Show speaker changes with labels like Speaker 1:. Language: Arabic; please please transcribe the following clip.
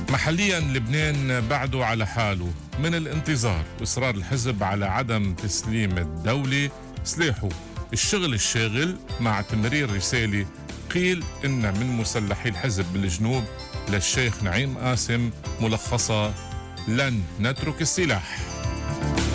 Speaker 1: محليا لبنان بعده على حاله من الانتظار وإصرار الحزب على عدم تسليم الدولة سلاحه. الشغل الشاغل مع تمرير رسالة قيل إن من مسلحي الحزب بالجنوب للشيخ نعيم قاسم ملخصة: لن نترك السلاح.